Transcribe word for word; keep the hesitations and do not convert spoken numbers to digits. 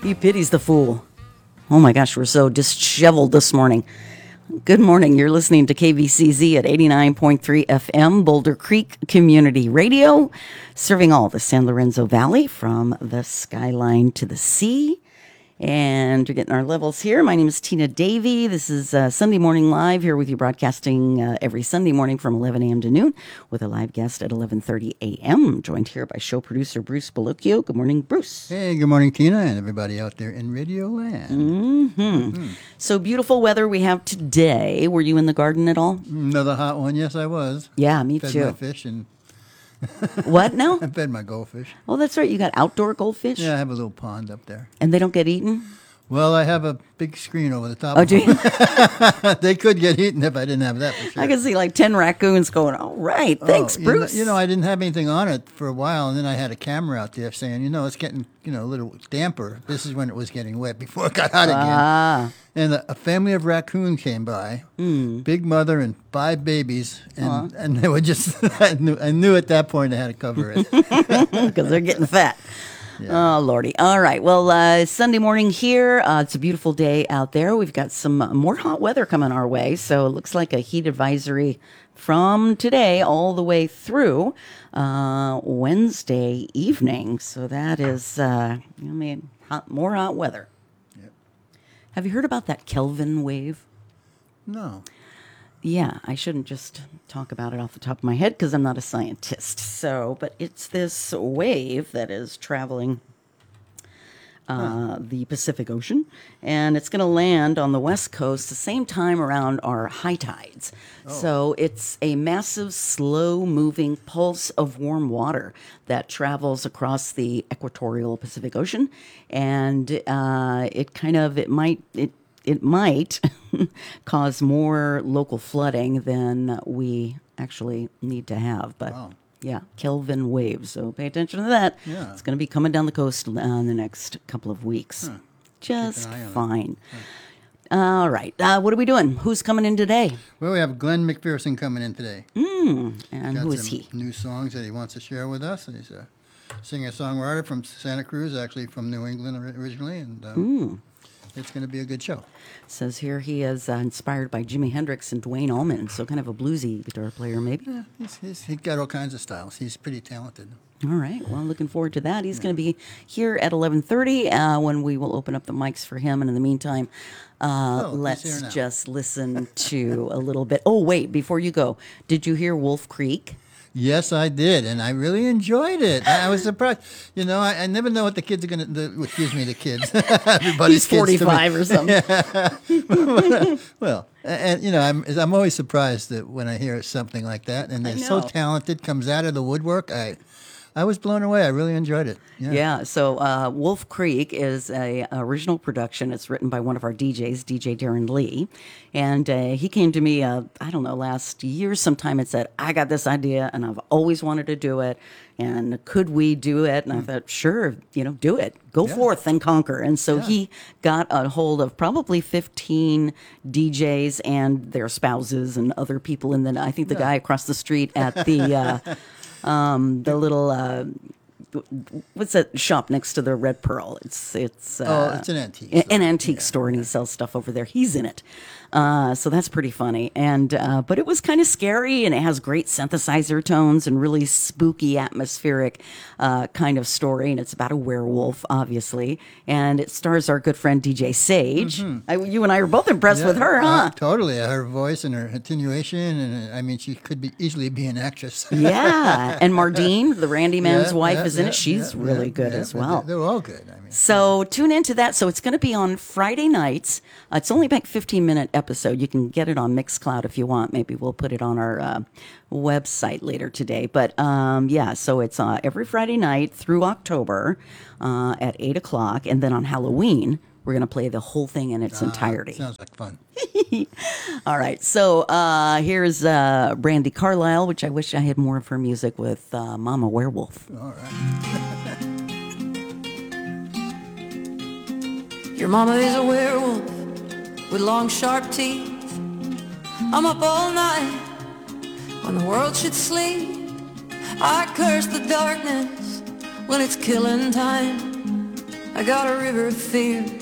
He pities the fool. Oh my gosh, we're so disheveled this morning. Good morning. You're listening to K V C Z at eighty-nine point three F M, Boulder Creek Community Radio, serving all the San Lorenzo Valley from the skyline to the sea. And we're getting our levels here. My name is Tina Davey. This is uh, Sunday Morning Live, here with you, broadcasting uh, every Sunday morning from eleven a.m. to noon with a live guest at eleven thirty a.m. Joined here by show producer Bruce Bellocchio. Good morning, Bruce. Hey, good morning, Tina, and everybody out there in Radio Land. Mm-hmm. Mm-hmm. So beautiful weather we have today. Were you in the garden at all? Another hot one. Yes, I was. Yeah, me Fed too. my fish and What now? I fed my goldfish. Oh, that's right. You got outdoor goldfish? Yeah, I have a little pond up there. And they don't get eaten? Well, I have a big screen over the top. Oh, of do you? them. They could get eaten if I didn't have that, for sure. I can see like ten raccoons going, all right, thanks, Oh, you Bruce. know, you know, I didn't have anything on it for a while, and then I had a camera out there saying, you know, it's getting, you know, a little damper. This is when it was getting wet before it got hot again. Ah. And a, a family of raccoons came by, mm. big mother and five babies, and, and they were just, I knew, I knew at that point I had to cover it. Because they're getting fat. Yeah. Oh, Lordy. All right. Well, uh, Sunday morning here. Uh, it's a beautiful day out there. We've got some uh, more hot weather coming our way. So it looks like a heat advisory from today all the way through uh, Wednesday evening. So that is, uh, I mean, hot, more hot weather. Yep. Have you heard about that Kelvin wave? No. Yeah, I shouldn't just talk about it off the top of my head because I'm not a scientist. So, but it's this wave that is traveling uh, huh. the Pacific Ocean, and it's going to land on the West Coast the same time around our high tides. Oh. So it's a massive, slow-moving pulse of warm water that travels across the equatorial Pacific Ocean, and uh, it kind of it might it. It might cause more local flooding than we actually need to have. But, wow. yeah, Kelvin waves. So pay attention to that. Yeah. It's going to be coming down the coast uh, in the next couple of weeks. Huh. Just fine. Huh. All right. Uh, what are we doing? Who's coming in today? Well, we have Glenn McPherson coming in today. Mm, and who is he? New songs that he wants to share with us. He's a singer-songwriter from Santa Cruz, actually from New England originally. And um, mm. It's going to be a good show. Says here he is uh, inspired by Jimi Hendrix and Duane Allman, so kind of a bluesy guitar player, maybe. Yeah, he's, he's, he's got all kinds of styles. He's pretty talented. All right. Well, looking forward to that. He's yeah. going to be here at eleven thirty uh, when we will open up the mics for him. And in the meantime, uh, oh, let's just listen to a little bit. Oh, wait, before you go, did you hear Wolf Creek? Yes, I did, and I really enjoyed it. I was surprised. You know, I, I never know what the kids are going to, excuse me, the kids. Everybody's He's forty-five or something. Yeah. Well, and, you know, I'm I'm always surprised that when I hear something like that, and they're so talented, comes out of the woodwork, I... I was blown away. I really enjoyed it. Yeah. yeah so uh, Wolf Creek is a original production. It's written by one of our D Js, D J Darren Lee. And uh, he came to me, uh, I don't know, last year sometime and said, I got this idea and I've always wanted to do it. And could we do it? And I thought, sure, you know, do it. Go yeah. forth and conquer. And so yeah. he got a hold of probably fifteen D Js and their spouses and other people. And then I think the yeah. guy across the street at the... Uh, Um, the little uh, what's that shop next to the Red Pearl? It's it's uh, oh, it's an antique an, store. an antique yeah, store, and yeah. he sells stuff over there. He's in it, uh, so that's pretty funny. And uh, but it was kind of scary, and it has great synthesizer tones and really spooky, atmospheric uh, kind of story. And it's about a werewolf, obviously, and it stars our good friend D J Sage. Mm-hmm. I, you and I were both impressed yeah, with her, huh? Uh, totally, her voice and her attenuation, and uh, I mean, she could be easily be an actress. Yeah, and Mardine, the Randy Man's yeah, wife, yeah, is in yeah, it. She's yeah, really yeah, good yeah, as well. They're, they're all good. I mean, so tune into that. So it's going to be on Friday nights. Uh, it's only about a fifteen minute episode. You can get it on Mixcloud if you want. Maybe we'll put it on our uh, website later today. But um, yeah, so it's uh, every Friday night through October uh, at eight o'clock. And then on Halloween, we're going to play the whole thing in its uh, entirety. Sounds like fun. All right. So uh, here's uh, Brandy Carlisle, which I wish I had more of her music with uh, Mama Werewolf. All right. Your mama is a werewolf with long, sharp teeth. I'm up all night when the world should sleep. I curse the darkness when it's killing time. I got a river of fear